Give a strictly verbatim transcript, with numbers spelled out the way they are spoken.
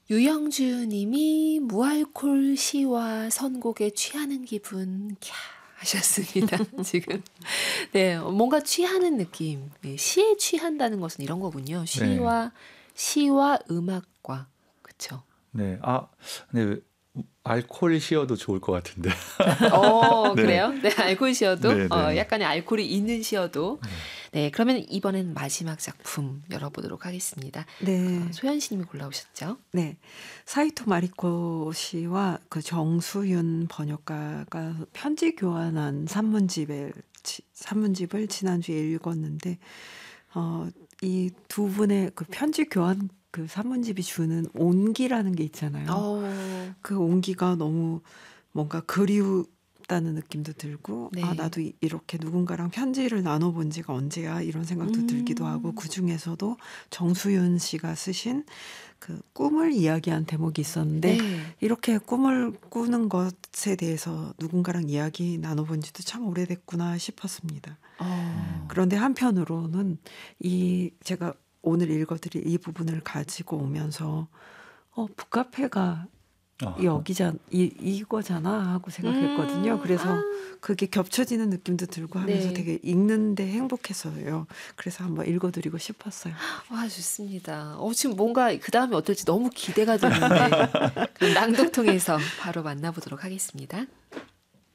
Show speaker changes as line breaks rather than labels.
유영주 님이 무알콜 시와 선곡에 취하는 기분 캬 하셨습니다. 지금 네 뭔가 취하는 느낌. 네, 시에 취한다는 것은 이런 거군요.
네.
시와 시와 음악과 그쵸.
네. 아 근데 알콜 시어도 좋을 것 같은데.
어
네.
그래요? 네 알콜 시어도
네,
어
네.
약간의 알코올이 있는 시어도
네.
네 그러면 이번엔 마지막 작품 열어보도록 하겠습니다.
네.
어, 소연 씨님이 골라오셨죠?
네. 사이토 마리코 씨와 그 정수윤 번역가가 편지 교환한 산문집을 지- 산문집을 지난주에 읽었는데 어, 이 두 분의 그 편지 교환 그 산문집이 주는 온기라는 게 있잖아요.
어,
그 온기가 너무 뭔가 그리웠다는 느낌도 들고
네.
아 나도 이- 이렇게 누군가랑 편지를 나눠본 지가 언제야 이런 생각도
음.
들기도 하고 그 중에서도 정수윤 씨가 쓰신 그 꿈을 이야기한 대목이 있었는데
네.
이렇게 꿈을 꾸는 것에 대해서 누군가랑 이야기 나눠본 지도 참 오래됐구나 싶었습니다.
어,
그런데 한편으로는 이 제가 오늘 읽어드릴 이 부분을 가지고 오면서 어 북카페가
어.
여기자 이 이거잖아 하고 생각했거든요.
음,
그래서
아.
그게 겹쳐지는 느낌도 들고 하면서
네.
되게 읽는데 행복했어요. 그래서 한번 읽어드리고 싶었어요.
와 좋습니다. 어, 지금 뭔가 그 다음에 어떨지 너무 기대가 되는데 그럼 낭독통에서 바로 만나보도록 하겠습니다.